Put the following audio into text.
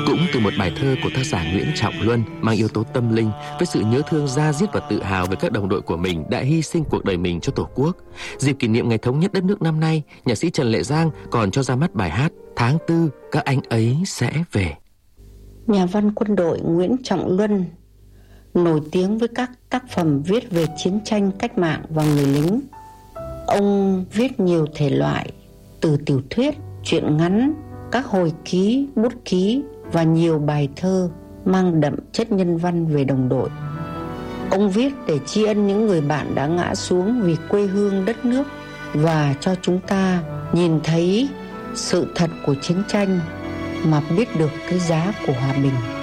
Cũng từ một bài thơ của tác giả Nguyễn Trọng Luân mang yếu tố tâm linh với sự nhớ thương da diết và tự hào về các đồng đội của mình đã hy sinh cuộc đời mình cho Tổ quốc. Dịp kỷ niệm ngày thống nhất đất nước năm nay, nhạc sĩ Trần Lệ Giang còn cho ra mắt bài hát Tháng Tư các anh ấy sẽ về. Nhà văn quân đội Nguyễn Trọng Luân nổi tiếng với các tác phẩm viết về chiến tranh, cách mạng và người lính. Ông viết nhiều thể loại, từ tiểu thuyết, truyện ngắn, các hồi ký, bút ký và nhiều bài thơ mang đậm chất nhân văn về đồng đội. Ông viết để tri ân những người bạn đã ngã xuống vì quê hương đất nước và cho chúng ta nhìn thấy sự thật của chiến tranh mà biết được cái giá của hòa bình.